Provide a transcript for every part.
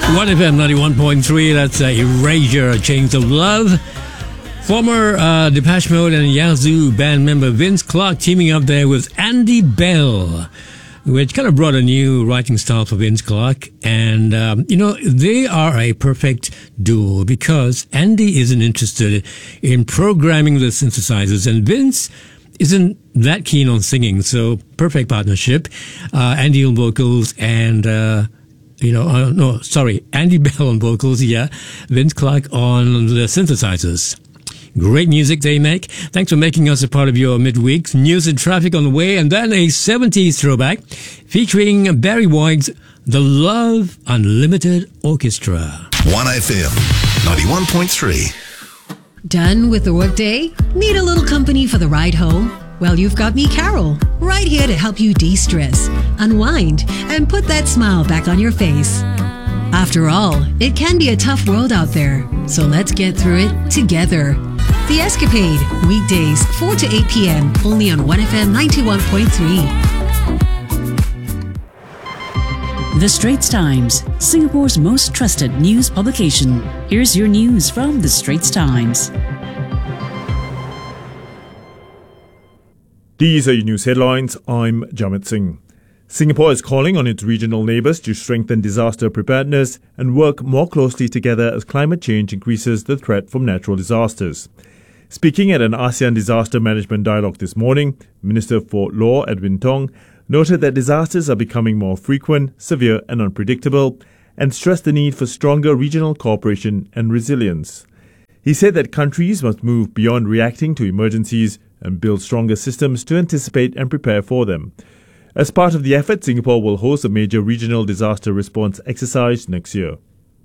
1FM 91.3, that's Erasure, A Chains of Love. Former Depeche Mode and Yazoo band member Vince Clarke teaming up there with Andy Bell, which kind of brought a new writing style for Vince Clarke. And, they are a perfect duo because Andy isn't interested in programming the synthesizers and Vince isn't that keen on singing. So perfect partnership. Andy on vocals and, Andy Bell on vocals, Vince Clarke on the synthesizers. Great music they make. Thanks for making us a part of your midweek. News and traffic on the way, and then a 70s throwback featuring Barry White's The Love Unlimited Orchestra. 1FM 91.3. Done with the workday? Need a little company for the ride home? Well, you've got me, Carol, right here to help you de-stress, unwind, and put that smile back on your face. After all, it can be a tough world out there, so let's get through it together. The Escapade, weekdays 4 to 8 p.m. only on 1FM 91.3. The Straits Times, Singapore's most trusted news publication. Here's your news from The Straits Times. These are your news headlines. I'm Jamit Singh. Singapore is calling on its regional neighbours to strengthen disaster preparedness and work more closely together as climate change increases the threat from natural disasters. Speaking at an ASEAN Disaster Management Dialogue this morning, Minister for Law Edwin Tong noted that disasters are becoming more frequent, severe and unpredictable, and stressed the need for stronger regional cooperation and resilience. He said that countries must move beyond reacting to emergencies and build stronger systems to anticipate and prepare for them. As part of the effort, Singapore will host a major regional disaster response exercise next year.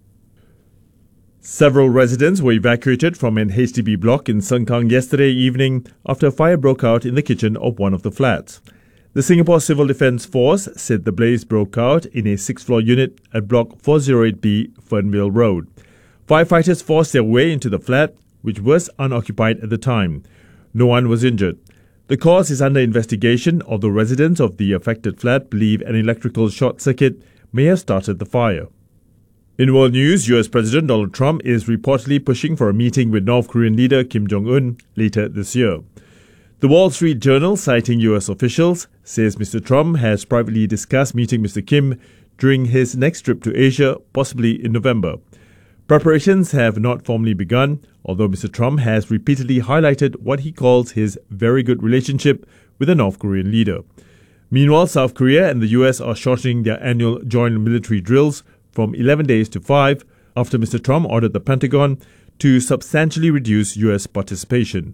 Several residents were evacuated from an HDB block in Sengkang yesterday evening after a fire broke out in the kitchen of one of the flats. The Singapore Civil Defence Force said the blaze broke out in a 6th-floor unit at Block 408B, Fernvale Road. Firefighters forced their way into the flat, which was unoccupied at the time. No one was injured. The cause is under investigation, although residents of the affected flat believe an electrical short circuit may have started the fire. In world news, US President Donald Trump is reportedly pushing for a meeting with North Korean leader Kim Jong-un later this year. The Wall Street Journal, citing US officials, says Mr. Trump has privately discussed meeting Mr. Kim during his next trip to Asia, possibly in November. Preparations have not formally begun, although Mr. Trump has repeatedly highlighted what he calls his very good relationship with the North Korean leader. Meanwhile, South Korea and the US are shortening their annual joint military drills from 11 days to 5 after Mr. Trump ordered the Pentagon to substantially reduce US participation.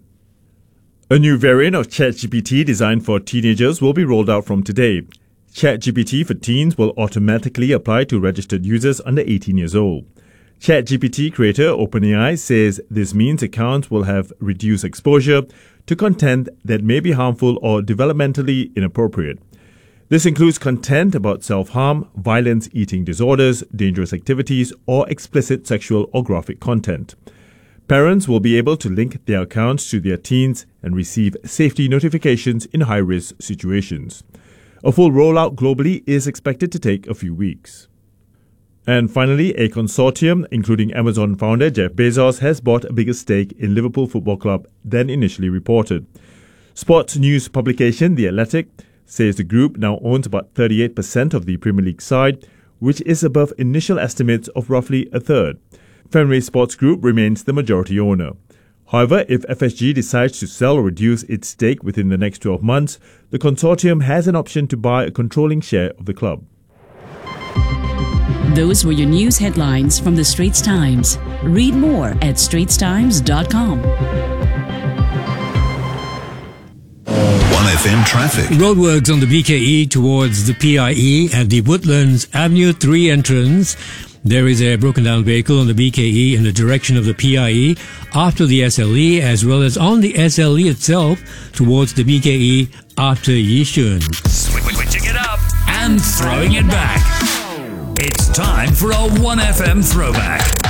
A new variant of ChatGPT designed for teenagers will be rolled out from today. ChatGPT for teens will automatically apply to registered users under 18 years old. ChatGPT creator OpenAI says this means accounts will have reduced exposure to content that may be harmful or developmentally inappropriate. This includes content about self-harm, violence, eating disorders, dangerous activities, or explicit sexual or graphic content. Parents will be able to link their accounts to their teens and receive safety notifications in high-risk situations. A full rollout globally is expected to take a few weeks. And finally, a consortium, including Amazon founder Jeff Bezos, has bought a bigger stake in Liverpool Football Club than initially reported. Sports news publication The Athletic says the group now owns about 38% of the Premier League side, which is above initial estimates of roughly a third. Fenway Sports Group remains the majority owner. However, if FSG decides to sell or reduce its stake within the next 12 months, the consortium has an option to buy a controlling share of the club. Those were your news headlines from The Straits Times. Read more at straitstimes.com. 1FM traffic. Roadworks on the BKE towards the PIE at the Woodlands Avenue 3 entrance. There is a broken down vehicle on the BKE in the direction of the PIE after the SLE, as well as on the SLE itself towards the BKE after Yishun. Switching it up and throwing it back. It's time for a 1FM throwback.